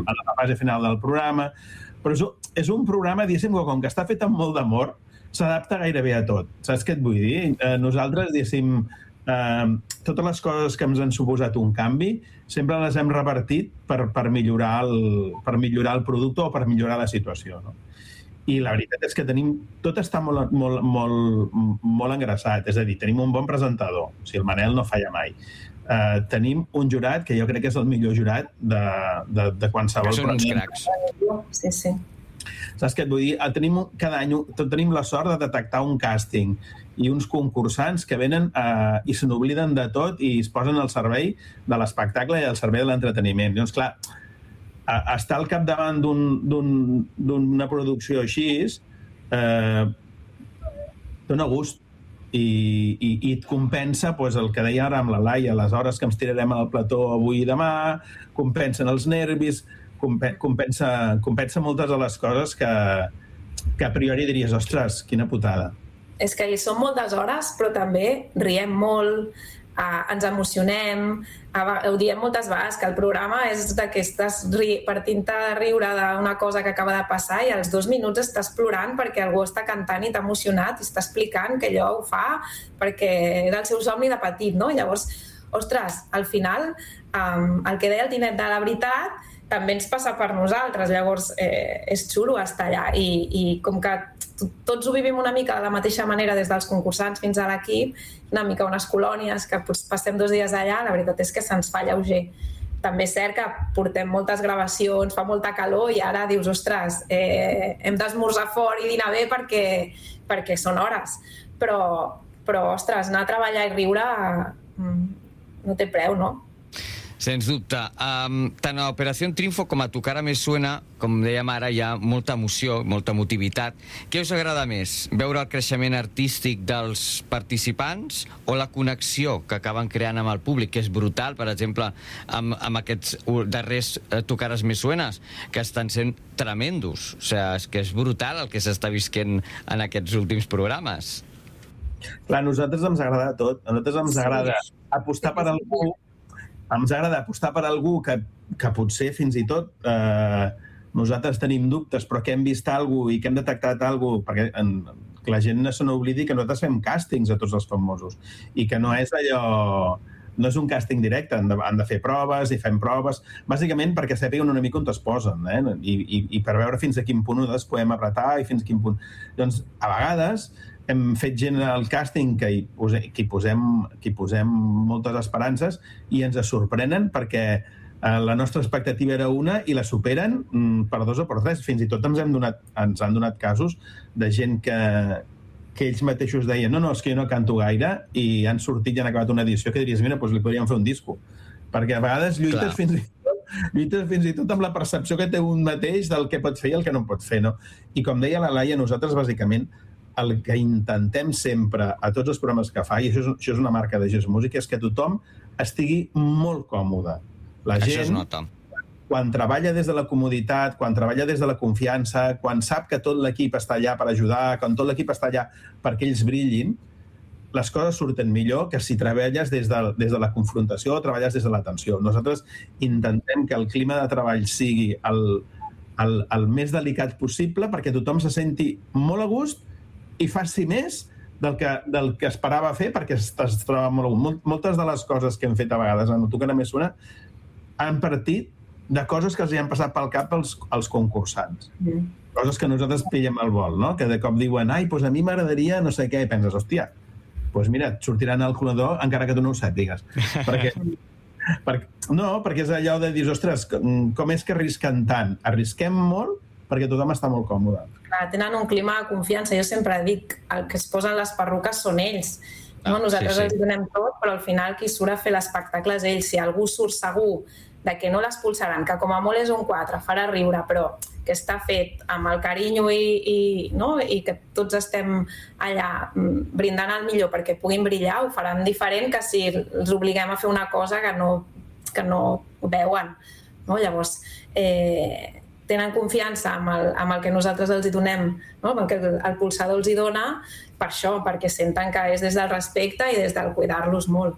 a la fase final del programa, però és un programa, diguéssim, que com que està fet amb molt d'amor, s'adapta gairebé a tot. Saps què et vull dir? Nosaltres, diguéssim, totes les coses que ens han suposat un canvi sempre les hem revertit per millorar el producte o per millorar la situació, no? I la veritat és que tot està molt, molt, molt, molt engraçat, és a dir, tenim un bon presentador, o sigui, el Manel no falla mai. Tenim un jurat que jo crec que és el millor jurat de qualsevol... Que són uns cracs. Sí, sí. Saps què et vull dir? Cada any tenim la sort de detectar un càsting i uns concursants que venen i se n'obliden de tot i es posen al servei de l'espectacle i al servei de l'entreteniment. Llavors, clar, estar al capdavant d'una producció així dona gust i et compensa el que deia ara amb la Laia, les hores que ens tirarem al plató avui i demà, compensen els nervis, compensa moltes de les coses que a priori diries, ostres, quina putada. És que hi són moltes hores, però també riem molt, ens emocionem, ho diem moltes vegades, que el programa és que estàs partint-te de riure d'una cosa que acaba de passar i als 2 minuts estàs plorant perquè algú està cantant i t'ha emocionat i està explicant que allò ho fa perquè era el seu somni de petit, no? Llavors, ostres, al final, el que deia el Tinet de la veritat també ens passa per nosaltres, llavors és xulo estar allà i com que tots ho vivim una mica de la mateixa manera des dels concursants fins a l'equip, una mica unes colònies que passem 2 dies allà, la veritat és que se'ns fa lleuger. També és cert que portem moltes gravacions, fa molta calor i ara dius, ostres, hem d'esmorzar fort i dinar bé perquè són hores, però ostres, anar a treballar i riure no té preu, no? Sens dubte. Tant a Operació Triunfo com a Tu cara me suena, com dèiem ara, hi ha molta emoció, molta emotivitat. Què us agrada més? Veure el creixement artístic dels participants o la connexió que acaben creant amb el públic, que és brutal, per exemple, amb aquests darrers Tu cares me suenas, que estan sent tremendos. O sigui, és que és brutal el que s'està visquent en aquests últims programes. Clar, a nosaltres ens agrada tot. A nosaltres ens agrada apostar per algú. Ens agrada apostar per algú que potser fins i tot nosaltres tenim dubtes, però que hem vist alguna cosa i que hem detectat alguna cosa, perquè la gent no se n'oblidi que nosaltres fem càstings a tots els famosos i que no és allò... No és un càsting directe, han de fer proves i fem proves, bàsicament perquè sàpiguen una mica on es posen, i per veure fins a quin punt nosaltres podem apretar i fins a quin punt. Doncs, a vegades, hem fet gent al càsting que hi posem moltes esperances i ens sorprenen perquè la nostra expectativa era una i la superen per 2 o per 3. Fins i tot ens han donat casos de gent que ells mateixos deien no, és que jo no canto gaire i han sortit i han acabat una edició que diries, mira, doncs li podríem fer un disco. Perquè a vegades lluites fins i tot amb la percepció que té un mateix del que pot fer i el que no pot fer, no? I com deia la Laia, nosaltres bàsicament el que intentem sempre a tots els programes que fa, i això és una marca de GES Música, és que tothom estigui molt còmode. La gent, això es nota. Quan treballa des de la comoditat, quan treballa des de la confiança, quan sap que tot l'equip està allà per ajudar, quan tot l'equip està allà perquè ells brillin, les coses surten millor que si treballes des de la confrontació o treballes des de la tensió. Nosaltres intentem que el clima de treball sigui el més delicat possible perquè tothom se senti molt a gust i faci més del que esperava fer perquè es troba molt a gust. Moltes de les coses que hem fet a vegades en Tu cara me suena han partit de coses que els hi han passat pel cap als concursants. Coses que nosaltres pillem al vol, no? Que de cop diuen, doncs a mi m'agradaria no sé què, i penses, hòstia, doncs mira, et sortiran al colador encara que tu no ho sàpigues. Perquè és allò de dir, ostres, com és que arrisquen tant? Arrisquem molt perquè tothom està molt còmode. Clar, tenen un clima de confiança. Jo sempre dic, el que es posen les perruques són ells. Nosaltres els donem tot, però al final qui surt a fer l'espectacle és ells. Si algú surt segur de que no l'expulsaran, que com a molt és un 4, farà riure, però que està fet amb el carinyo i que tots estem allà brindant el millor perquè puguin brillar, ho faran diferent que si els obliguem a fer una cosa que no veuen. No? Llavors, tenen confiança amb el que nosaltres els hi donem, no? Perquè el pulsador els hi dona per això, perquè senten que és des del respecte i des del cuidar-los molt.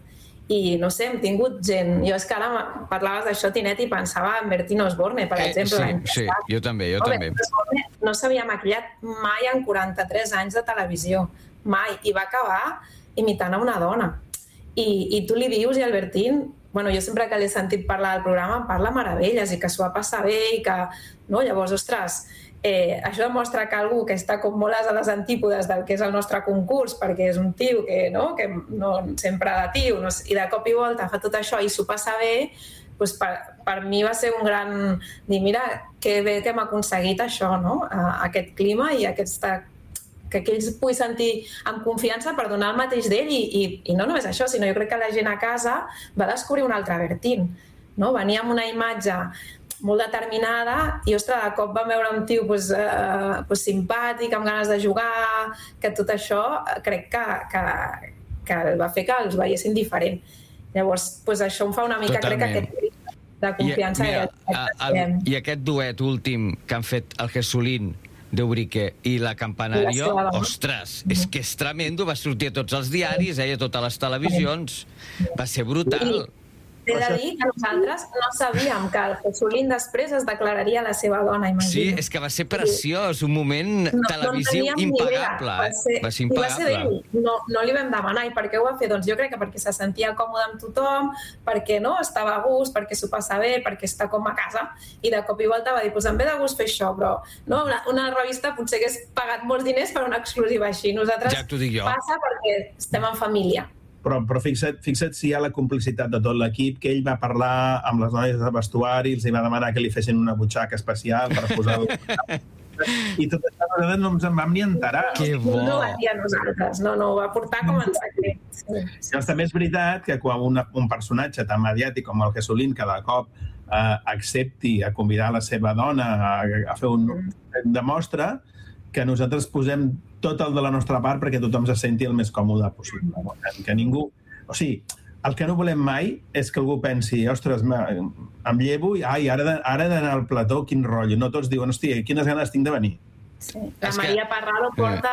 I, no sé, hem tingut gent... Jo és que ara parlaves d'això, Tinet, i pensava en Bertín Osborne, per exemple. Sí, jo també. Bertín Osborne no s'havia maquillat mai en 43 anys de televisió, mai, i va acabar imitant a una dona. I tu li dius, i el Bertín, bueno, jo sempre que l'he sentit parlar del programa em parla meravelles i que s'ho va passar bé i que, no, llavors, ostres, això demostra que algú que està com molt a les antípodes del que és el nostre concurs, perquè és un tio que no sempre de tio, no, i de cop i volta fa tot això i s'ho passa bé, doncs per mi va ser un gran... dir, mira, que bé que hem aconseguit això, no? Aquest clima i aquesta... que ells pugui sentir amb confiança per donar el mateix d'ell i no només això, sinó jo crec que la gent a casa va descobrir un altre Bertín, no? Venia amb una imatge molt determinada i, ostres, de cop vam veure un tio simpàtic, amb ganes de jugar, que tot això crec que va fer que els veiessin diferent. Llavors, això em fa una mica, crec que aquest de confiança... I aquest duet últim que han fet el Jesulín d'Eurique i la Campanario, ostres, és que és tremendo, va sortir a tots els diaris, a totes les televisions, va ser brutal. He de dir que nosaltres no sabíem que el Jesulín després es declararia la seva dona, imagina't. Sí, és que va ser preciós, un moment televisiu impagable. Va ser impagable. I va ser d'ell, no li vam demanar. I per què ho va fer? Doncs jo crec que perquè se sentia còmode amb tothom, perquè estava a gust, perquè s'ho passa bé, perquè està com a casa. I de cop i volta va dir, doncs em ve de gust fer això, però una revista potser hagués pagat molts diners per una exclusiva així. Nosaltres passa perquè estem en família. Però fixa't si hi ha la complicitat de tot l'equip, que ell va parlar amb les noies de vestuari, els va demanar que li fessin una butxaca especial per posar... I tot això nosaltres no ens en vam ni enterar. Que bo! No ho va dir a nosaltres, no, ho va portar com en secret. Llavors, també és veritat que quan un personatge tan mediàtic com el Jesulín cada cop accepti a convidar la seva dona a fer demostra que nosaltres posem tot el de la nostra part perquè tothom se senti el més còmode possible. Que ningú... O sigui, el que no volem mai és que algú pensi, ostres, em llevo i ara he d'anar al plató, quin rotllo. No, tots diuen, hòstia, quines ganes tinc de venir. Sí. La Maria Parralo porta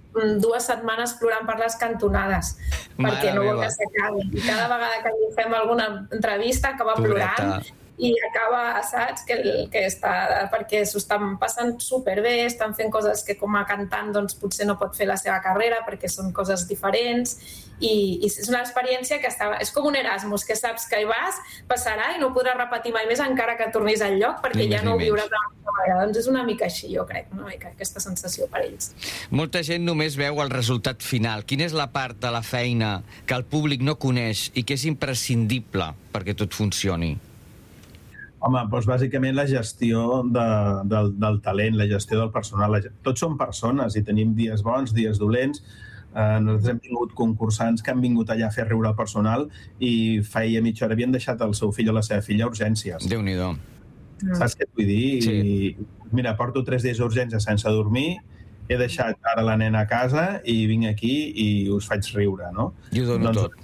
2 setmanes plorant per les cantonades perquè no vol que s'acabi. I cada vegada que li fem alguna entrevista acaba plorant i acaba, saps, que està... perquè s'ho estan passant superbé, estan fent coses que com a cantant doncs, potser no pot fer la seva carrera perquè són coses diferents i és una experiència que és com un Erasmus, que saps que hi vas, passarà i no podràs repetir mai més encara que tornis al lloc perquè ja no ho viuràs de la mateixa manera. Doncs és una mica així, jo crec, una mica aquesta sensació per ells. Molta gent només veu el resultat final. Quina és la part de la feina que el públic no coneix i que és imprescindible perquè tot funcioni? Home, doncs bàsicament la gestió del talent, la gestió del personal. Tots som persones i tenim dies bons, dies dolents. Nosaltres hem tingut concursants que han vingut allà a fer riure el personal i feia mitja hora havien deixat el seu fill o la seva filla a urgències. Déu-n'hi-do. Saps què et vull dir? Sí. Mira, porto 3 dies a urgències sense dormir, he deixat ara la nena a casa i vinc aquí i us faig riure, no? I ho dono tot.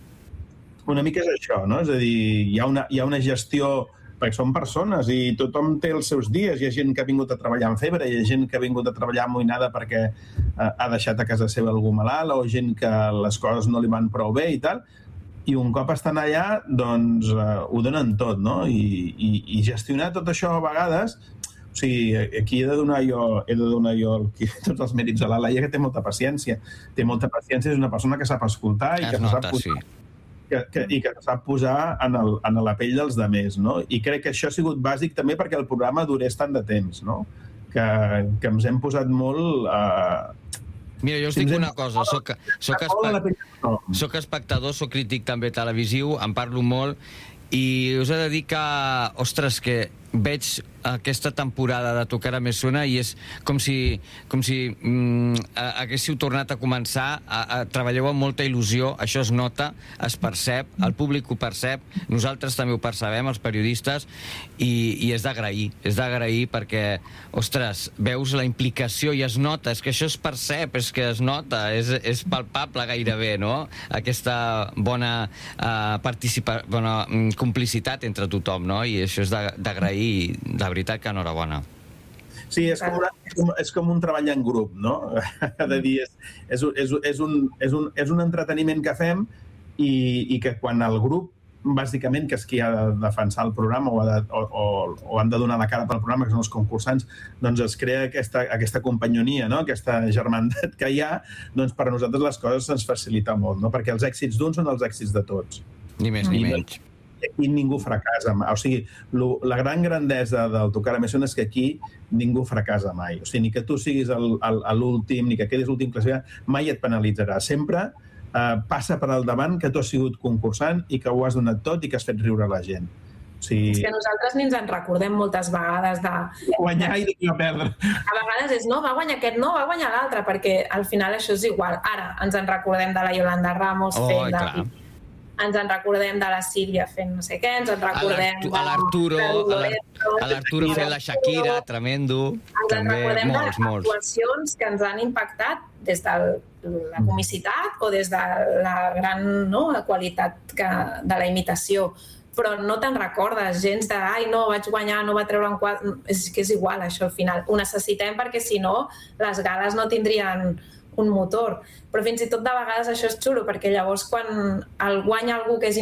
Una mica és això, no? És a dir, hi ha una gestió perquè són persones i tothom té els seus dies. Hi ha gent que ha vingut a treballar amb febre, hi ha gent que ha vingut a treballar amoïnada perquè ha deixat a casa seva algú malalt o gent que les coses no li van prou bé i tal. I un cop estan allà, doncs ho donen tot, no? I gestionar tot això a vegades... O sigui, aquí he de donar jo tots els mèrits a la Laia, que té molta paciència. Té molta paciència, és una persona que sap escoltar i que sap posar... i que sap posar en la pell dels demés, no? I crec que això ha sigut bàsic també perquè el programa durés tant de temps, no? Que ens hem posat molt... Mira, jo us dic una cosa, soc espectador, soc crític també televisiu, en parlo molt, i us he de dir que, ostres, que veig aquesta temporada de Tocar Més Suena i és com si haguéssiu tornat a començar, treballeu amb molta il·lusió, això es nota, es percep, el públic ho percep, nosaltres també ho percebem, els periodistes, i és d'agrair perquè, ostres, veus la implicació i es nota, és que això es percep, és que es nota, és palpable gairebé, no? Aquesta bona complicitat entre tothom, no? I això és d'agrair, de veritat que enhorabona. Sí, és com un treball en grup, no? És de dir, és un entreteniment que fem i que quan el grup, bàsicament, que és qui ha de defensar el programa o han de donar la cara pel programa, que són els concursants, doncs es crea aquesta companyonia, no? Aquesta germandat que hi ha, doncs per a nosaltres les coses ens facilita molt, no? Perquè els èxits d'uns són els èxits de tots. Ni més ni menys. Aquí ningú fracassa mai. O sigui, la gran grandesa del Tocar a Més Suena és que aquí ningú fracassa mai. O sigui, ni que tu siguis l'últim, ni que quedis l'últim classificat, mai et penalitzarà. Sempre passa per al davant que tu has sigut concursant i que ho has donat tot i que has fet riure la gent. O sigui... És que nosaltres ni ens en recordem moltes vegades de... Guanyar i de perdre. A vegades és, no, va guanyar aquest, no, va guanyar l'altre, perquè al final això és igual. Ara ens en recordem de la Yolanda Ramos fent de... Ens en recordem de la Sílvia fent no sé què, ens en recordem de l'Arturo fent la Shakira, tremendo. Ens en recordem d'actuacions que ens han impactat des de la comicitat o des de la gran qualitat de la imitació. Però no te'n recordes gens de ai, no, vaig guanyar, no va treure un quadre... És que és igual, això, al final. Ho necessitem perquè, si no, les gales no tindrien un motor. Però fins i tot de vegades això és xulo, perquè llavors quan el guanya algú que és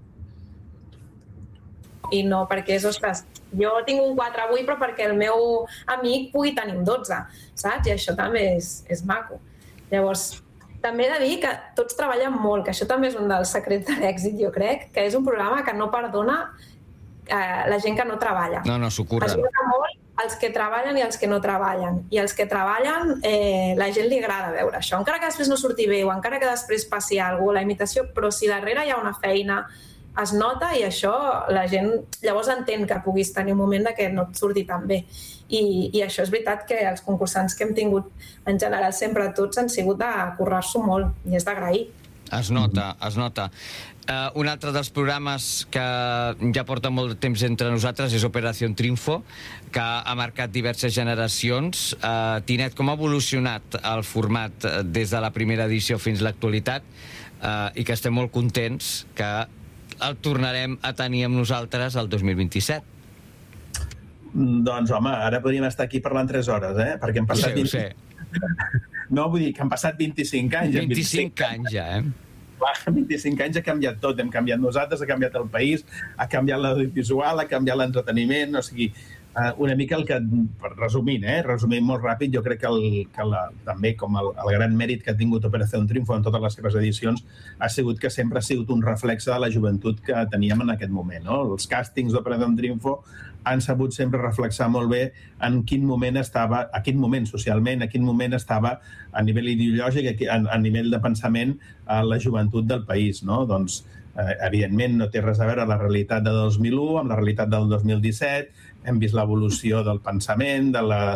i no, perquè és, ostres, jo tinc un 4 avui, però perquè el meu amic pugui tenir un 12, saps? I això també és maco. Llavors, també he de dir que tots treballen molt, que això també és un dels secrets de l'èxit, jo crec, que és un programa que no perdona la gent que no treballa. No, s'ho curren. Ajuda molt els que treballen i els que no treballen. I els que treballen, la gent li agrada veure això. Encara que després no surti bé o encara que després passi alguna cosa, la imitació, però si darrere hi ha una feina, es nota i això la gent llavors entén que puguis tenir un moment de que no et surti tan bé. I això és veritat que els concursants que hem tingut en general sempre tots han sigut de currar-s'ho molt i és d'agrair. Es nota, es nota. Un altre dels programes que ja porta molt de temps entre nosaltres és Operació Triunfo, que ha marcat diverses generacions. Tinet, com ha evolucionat el format des de la primera edició fins a l'actualitat i que estem molt contents que el tornarem a tenir amb nosaltres el 2027? Doncs, home, ara podríem estar aquí parlant 3 hores, perquè hem passat... Ho sé. No, vull dir que han passat 25 anys. 25 anys ja, Clar, 25 anys ha canviat tot. Hem canviat nosaltres, ha canviat el país, ha canviat l'audiovisual, ha canviat l'entreteniment, o sigui, una mica el que, resumint molt ràpid, jo crec que també com el gran mèrit que ha tingut Operació Triunfo en totes les seves edicions ha sigut que sempre ha sigut un reflexe de la joventut que teníem en aquest moment, no? Els càstings d'Operació Triunfo han sabut sempre reflexar molt bé en quin moment estava, a quin moment socialment, a quin moment estava a nivell ideològic, a nivell de pensament, la joventut del país, no? Doncs, evidentment, no té res a veure la realitat de 2001 amb la realitat del 2017. Hem vist l'evolució del pensament,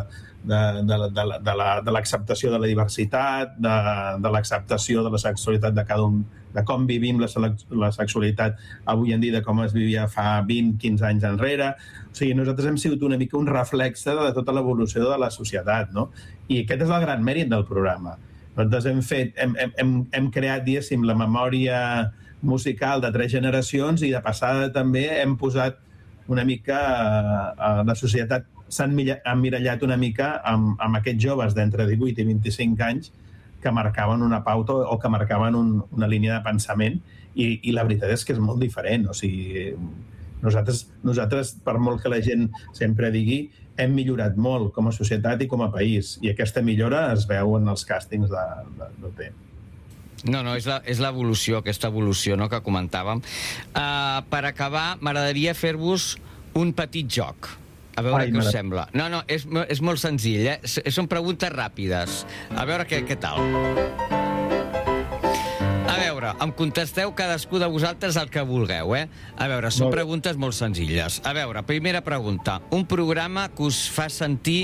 de l'acceptació de la diversitat, de l'acceptació de la sexualitat de cada un, de com vivim la sexualitat avui en dia, de com es vivia fa 20-15 anys enrere. O sigui, nosaltres hem sigut una mica un reflexe de tota l'evolució de la societat, no? I aquest és el gran mèrit del programa. Nosaltres hem creat, diguéssim, la memòria musical de 3 generacions i de passada també hem posat una mica la societat s'ha emmirallat una mica amb aquests joves d'entre 18 i 25 anys que marcaven una pauta o que marcaven una línia de pensament i la veritat és que és molt diferent. O sigui, nosaltres, per molt que la gent sempre digui, hem millorat molt com a societat i com a país i aquesta millora es veu en els càstings d'OT. No, és l'evolució, aquesta evolució, no?, que comentàvem. Per acabar, m'agradaria fer-vos un petit joc. A veure què us sembla. No, és molt senzill, Són preguntes ràpides. A veure què tal. A veure, em contesteu cadascú de vosaltres el que vulgueu, A veure, són preguntes molt senzilles. A veure, primera pregunta. Un programa que us fa sentir...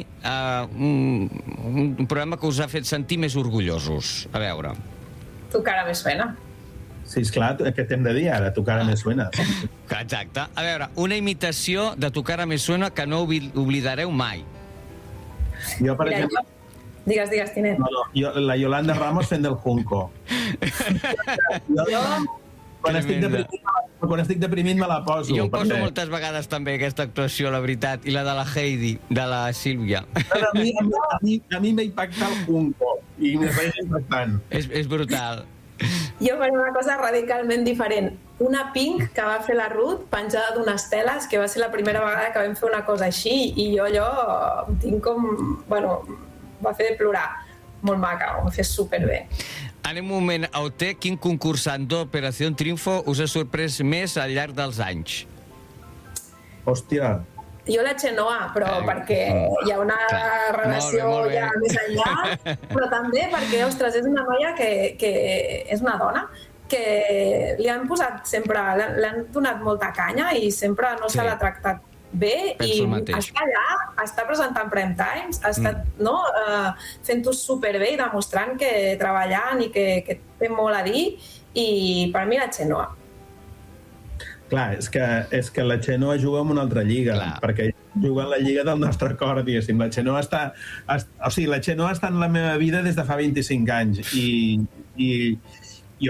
un programa que us ha fet sentir més orgullosos. A veure... Tu cara me suena. Sí, esclar, què t'hem de dir ara? Tu cara me suena. Exacte. A veure, una imitació de Tu cara me suena que no oblidareu mai. Jo, per exemple... Digues, Tinet. No, la Yolanda Ramos fent del Junco. Quan estic deprimit me la poso. Jo em poso moltes vegades també aquesta actuació, la veritat, i la de la Heidi, de la Sílvia. A mi m'ha impactat el Junco i m'ha impactant. És brutal. Jo faré una cosa radicalment diferent. Una Pink que va fer la Ruth penjada d'unes teles, que va ser la primera vegada que vam fer una cosa així, i jo allò ho tinc com... Bueno, va fer de plorar. Molt maca, ho va fer superbé. Anem un moment a OT. Quin concursant d'Operació Triunfo us ha sorprès més al llarg dels anys? Hòstia. Jo la Xenoa, però perquè hi ha una relació molt bé. ja més enllà, però també perquè, ostres, és una noia que és una dona que li han posat sempre, l'han donat molta canya i sempre no se l'ha tractat bé. Penso I està allà, està presentant prime times, ha estat fent-ho superbé i demostrant que treballant i que té molt a dir, i per mi la Xenoa. Clar, és que la Xenoa juga en una altra lliga, perquè juga en la lliga del nostre cor, diguéssim. La Xenoa està en la meva vida des de fa 25 anys i jo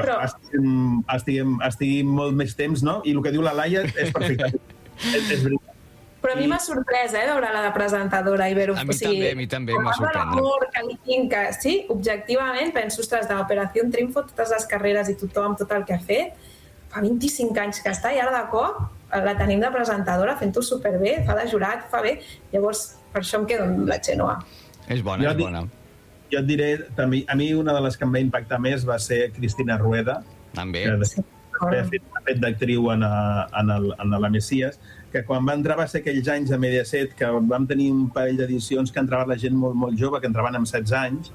estigui molt més temps, no? I el que diu la Laia és perfecte. És veritat. Però a mi m'ha sorprès, veure-la de presentadora i veure-ho. A mi també m'ha sorprès. L'amor que li tinc, que sí, objectivament, penso, ostres, d'Operació Triunfo, totes les carreres i tothom, tot el que ha fet, fa 25 anys que està i ara de cop la tenim de presentadora fent-ho superbé, fa de jurat, fa bé. Llavors, per això em quedo amb la Xenoa. És bona, és bona. Jo et diré, també, a mi una de les que em va impactar més va ser Cristina Rueda, també. Que ha fet d'actriu en la Messias, que quan va entrar va ser aquells anys a Mediaset que vam tenir un parell d'edicions que entrava la gent molt, molt jove, que entraven amb 16 anys,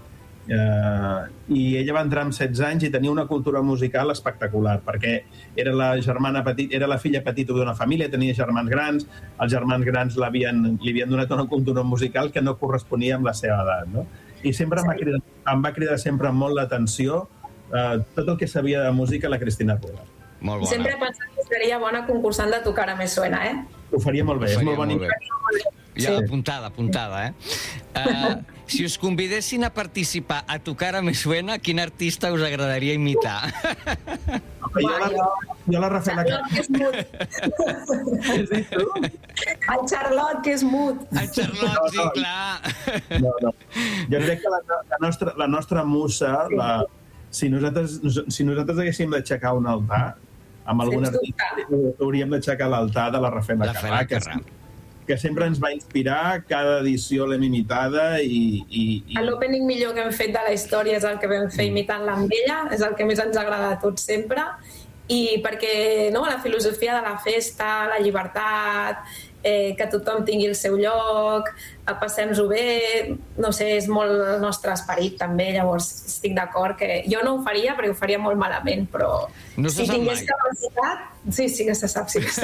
i ella va entrar amb 16 anys i tenia una cultura musical espectacular, perquè era la germana petita, era la filla petita d'una família, tenia germans grans, els germans grans li havien donat una cultura musical que no corresponia amb la seva edat, no? I sempre em va cridar sempre molt l'atenció tot el que sabia de música la Cristina Rueda. Molt bona. Sempre he pensat que seria bona concursant de Tu cara me suena, Ho faria molt bé, és molt bona. Ja, apuntada, si us convidessin a participar a Tu cara me suena, quin artista us agradaria imitar? Jo la Rafaela Charlotte, que és mut. Has dit tu? El Charlotte, que és mut. El Charlotte, sí, clar. No. Jo crec que la nostra musa, si nosaltres haguéssim d'aixecar un altar, amb algun artista, hauríem d'aixecar l'altar de la Rafaela Carrà, que sempre ens va inspirar, cada edició l'hem imitada i... L'opening millor que hem fet de la història és el que vam fer imitant-la amb ella, és el que més ens agrada a tots sempre, i perquè la filosofia de la festa, la llibertat, que tothom tingui el seu lloc, passem-nos-ho bé, no sé, és molt el nostre esperit també, llavors estic d'acord que jo no ho faria perquè ho faria molt malament, però no si tingués capacitat... Sí que se sap,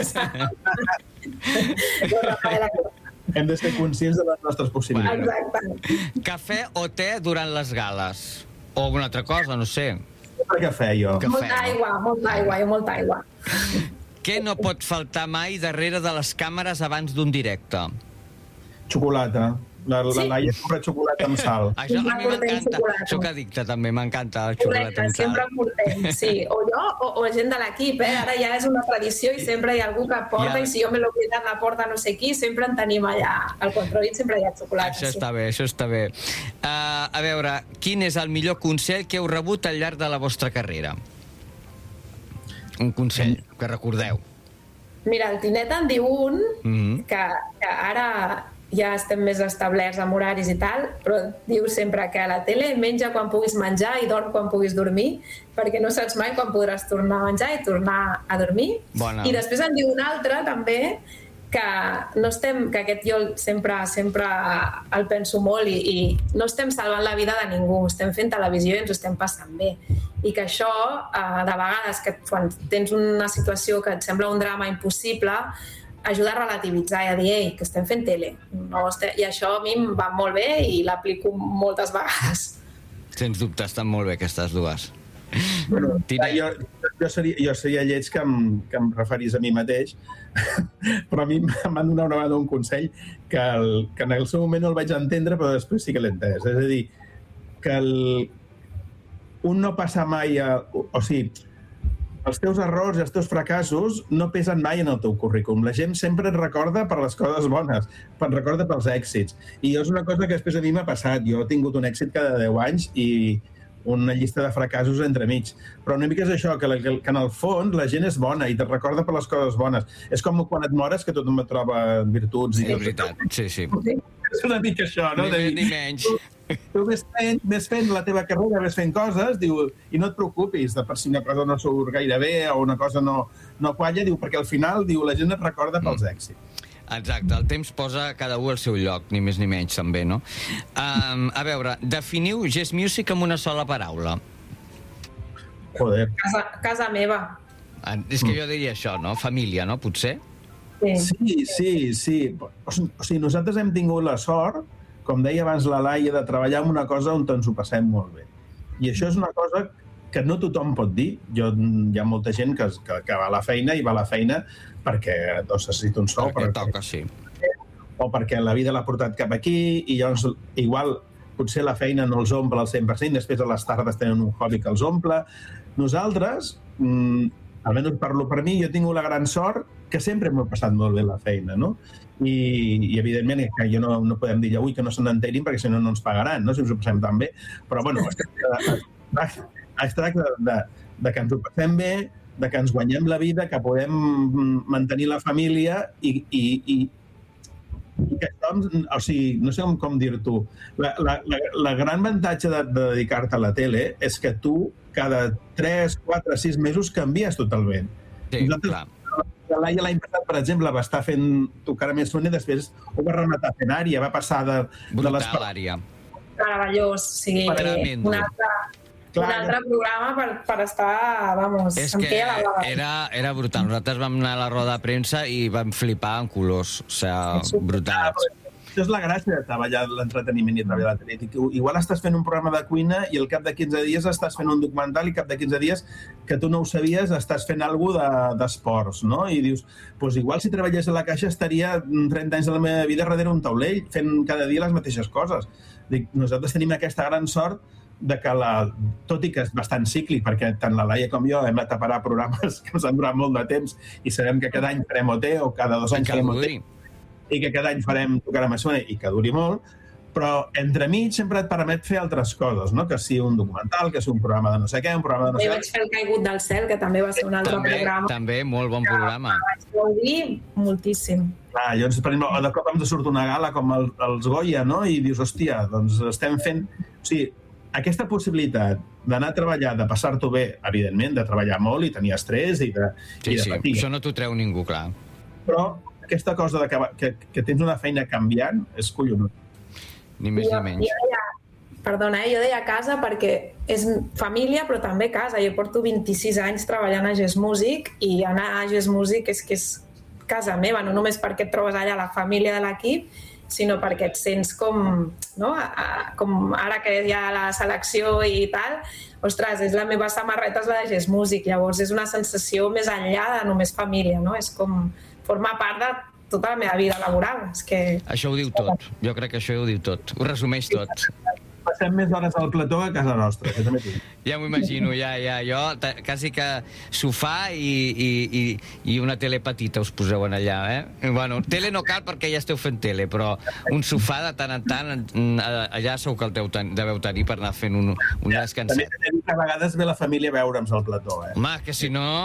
Hem de ser conscients de les nostres possibilitats. Exacte. Cafè o te durant les gales? O alguna altra cosa, no sé. Sempre cafè, jo. Molta aigua. Què no pot faltar mai darrere de les càmeres abans d'un directe? Xocolata. La Laia compra xocolata amb sal. Això a mi m'encanta. Soc addicte també, m'encanta el xocolata amb sal. Sempre portem, sí. O jo o gent de l'equip, Ara ja és una tradició i sempre hi ha algú que porta i si jo me l'he oblidat la porta no sé qui, sempre en tenim allà. Al controlit sempre hi ha xocolata. Això està bé. A veure, quin és el millor consell que heu rebut al llarg de la vostra carrera? Un consell que recordeu. Mira, el Tinet en diu un que ara ja estem més establerts amb horaris i tal, però diu sempre que a la tele menja quan puguis menjar i dorm quan puguis dormir, perquè no saps mai quan podràs tornar a menjar i tornar a dormir. Bona. I després en diu un altre també que no estem, que aquest jo sempre el penso molt i no estem salvant la vida de ningú, estem fent televisió i ens ho estem passant bé. I que això, de vegades, que quan tens una situació que et sembla un drama impossible, ajuda a relativitzar i a dir, que estem fent tele. I això a mi em va molt bé i l'aplico moltes vegades. Sens dubte, estan molt bé aquestes dues. Bueno, jo seria lleig que em referís a mi mateix, però a mi m'han donat una vegada un consell que en el seu moment no el vaig entendre, però després sí que l'he entès. És a dir, que un no passa mai o sigui, els teus errors i els teus fracassos no pesen mai en el teu currículum. La gent sempre et recorda per les coses bones, et recorda pels èxits. I és una cosa que després a mi m'ha passat. Jo he tingut un èxit cada 10 anys i una llista de fracassos entremig. Però una mica és això, que en el fons la gent és bona i te recorda per les coses bones. És com quan et mores, que tothom et troba virtuts. Sí, és veritat, sí. És una mica això, no? Ni menys. Tu ves fent la teva carrera, ves fent coses, diu, i no et preocupis de per si una cosa no surt gaire bé o una cosa no qualla, diu, perquè al final, diu, la gent et recorda pels èxits. Exacte, el temps posa cada un al seu lloc, ni més ni menys, també, no? A veure, definiu Jazz Music amb una sola paraula. Joder. Casa meva. És que jo diria això, no? Família, no? Potser? Sí. O sigui, nosaltres hem tingut la sort, com deia abans la Laia, de treballar en una cosa on ens ho passem molt bé. I això és una cosa que no tothom pot dir. Hi ha molta gent que va a la feina i va a la feina perquè necessita un sou. Perquè toca, sí. O perquè la vida l'ha portat cap aquí i llavors igual potser la feina no els omple al 100%, després a les tardes tenen un hobby que els omple. Nosaltres, almenys parlo per mi, jo he tingut la gran sort que sempre m'ho he passat molt bé la feina, no? I evidentment, que jo no podem dir avui que no se n'enterin perquè si no ens pagaran, no? Si ens ho passem tan bé. Però, bueno, es tracta de que ens ho passem bé, de que ens guanyem la vida, que podem mantenir la família i que som, o sigui, no sé com dir-t'ho, la gran avantatge de dedicar-te a la tele és que tu cada 3, 4, 6 mesos canvies totalment. Sí, clar. La Laia l'any passat, per exemple, va estar fent Tocar més Sony, després ho va rematar fent Ària, va passar de brutal, Ària. Meravellós, o sigui, un altre programa per estar, vamos, és que era brutal. Nosaltres vam anar a la roda de premsa i vam flipar en colors, o sigui, brutals. Això és la gràcia de treballar l'entreteniment i treballar la tele. Igual estàs fent un programa de cuina i al cap de 15 dies estàs fent un documental i al cap de 15 dies, que tu no ho sabies, estàs fent alguna d'esports, no? I dius, doncs igual si treballés a la Caixa estaria 30 anys de la meva vida darrere un taulell fent cada dia les mateixes coses. Nosaltres tenim aquesta gran sort de que tot i que és bastant cíclic, perquè tant la Laia com jo hem anat a parar programes que ens han durat molt de temps i sabem que cada any farem OT o cada 2 anys farem OT i que cada any farem Tocar a Massona i que duri molt, però entremig sempre et permet fer altres coses, no? Que sigui un documental, que sigui un programa de no sé què, un programa de no sé què. Jo vaig fer El caigut del cel, que també va ser un altre programa. També, molt bon programa. Vaig gaudir moltíssim. Llavors, per exemple, de cop ens surt una gala com els Goya, no? I dius, hòstia, doncs estem fent... O sigui, aquesta possibilitat d'anar a treballar, de passar-t'ho bé, evidentment, de treballar molt i tenir estrès i de patir. Això no t'ho treu ningú, clar. Però aquesta cosa que tens una feina canviant és collonut. Ni més ni menys. Jo deia casa perquè és família però també casa. Jo porto 26 anys treballant a Jazz Music i anar a Jazz Music és que és casa meva, no només perquè et trobes allà la família de l'equip, sinó perquè et sents com, no? Com ara que hi ha la selecció i tal, ostres, és la meva samarreta, és la de Jazz Music, llavors és una sensació més enllà de només família, no? És com formar part de tota la meva vida laboral. És que... Això ho diu tot, jo crec que això ho diu tot, ho resumeix tot. Passem més hores al plató que a casa nostra, que també tinc. Ja m'ho imagino, jo quasi que sofà i una tele petita us poseu en allà, eh? Bueno, tele no cal perquè ja esteu fent tele, però un sofà de tant en tant, allà segur que el deveu tenir per anar fent un descanset. També a vegades ve la família a veure'ns al plató, eh? Home, que si no...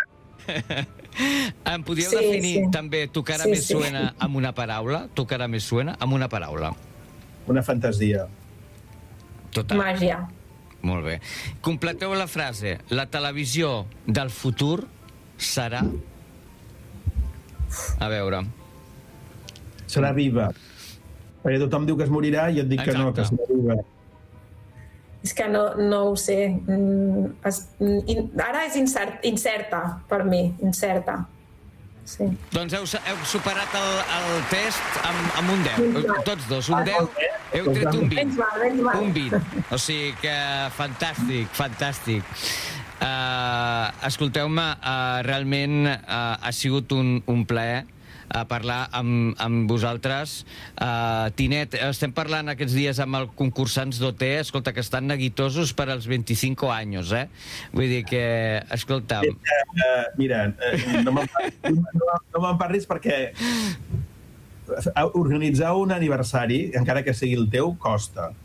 Em podríeu definir també Tocar a més suena amb una paraula? Tocar a més suena amb una paraula. Una fantasia. Total. Màgia. Molt bé. Completeu la frase. La televisió del futur serà... A veure. Serà viva. Perquè tothom diu que es morirà i jo et dic que no, que serà viva. És que no ho sé. Ara és incerta per mi, incerta. Sí. Doncs heu superat el test amb un 10. Tots dos, un 10. Heu tret un 20. Un 20. O sigui que fantàstic, fantàstic. Escolteu-me, realment ha sigut un plaer parlar amb vosaltres. Tinet, estem parlant aquests dies amb els concursants d'OT, escolta, que estan neguitosos per als 25 anys, eh? Vull dir que, escolta... Mira, no me'n parlis perquè organitzar un aniversari, encara que sigui el teu, costa.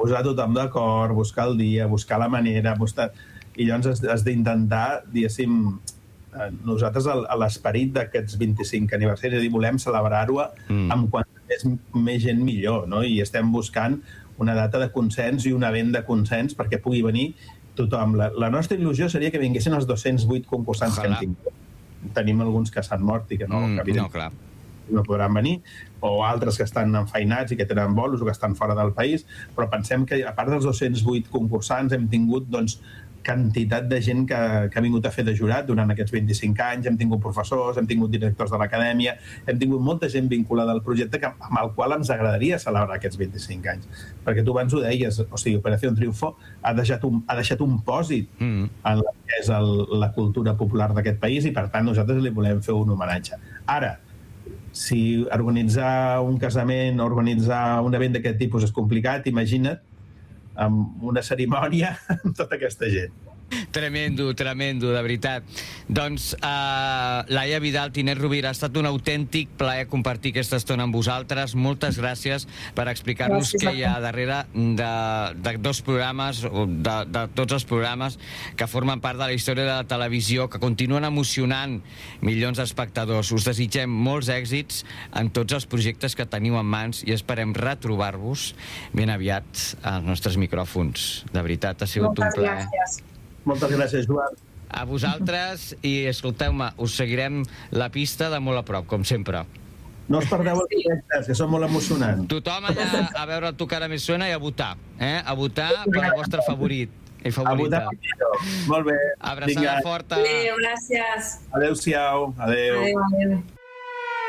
posar tothom d'acord, buscar el dia, buscar la manera, i llavors has d'intentar, diguéssim, nosaltres l'esperit d'aquests 25 aniversaris, és a dir, volem celebrar-ho amb quanta més gent millor, no? I estem buscant una data de consens i un event de consens perquè pugui venir tothom. La nostra il·lusió seria que vinguessin els 208 concursants que hem tingut. Tenim alguns que s'han mort i que no podran venir, o altres que estan enfeinats i que tenen bolos o que estan fora del país, però pensem que, a part dels 208 concursants, hem tingut, doncs, quantitat de gent que ha vingut a fer de jurat durant aquests 25 anys, hem tingut professors, hem tingut directors de l'acadèmia, hem tingut molta gent vinculada al projecte amb el qual ens agradaria celebrar aquests 25 anys. Perquè tu abans ho deies, o sigui, Operació Triunfo ha deixat un pòsit en la que és la cultura popular d'aquest país i, per tant, nosaltres li volem fer un homenatge. Ara, si organitzar un casament o organitzar un event d'aquest tipus és complicat, imagina't amb una cerimònia amb tota aquesta gent. Tremendo, de veritat. Doncs, Laia Vidal, Tinet Rovira, ha estat un autèntic plaer compartir aquesta estona amb vosaltres. Moltes gràcies per explicar-nos què hi ha darrere de dos programes, de tots els programes que formen part de la història de la televisió, que continuen emocionant milions d'espectadors. Us desitgem molts èxits en tots els projectes que teniu en mans i esperem retrobar-vos ben aviat als nostres micròfons. De veritat, ha sigut un plaer. Moltes gràcies, Joan. A vosaltres, i escolteu-me, us seguirem la pista de molt a prop, com sempre. No us perdeu els directes, que són molt emocionants. Tothom allà a veure Tu cara me suena i a votar. A votar per al vostre favorit. A votar per millor. Molt bé. Abraçada forta. Adéu, gràcies. Adéu-siau. Adéu. Adéu.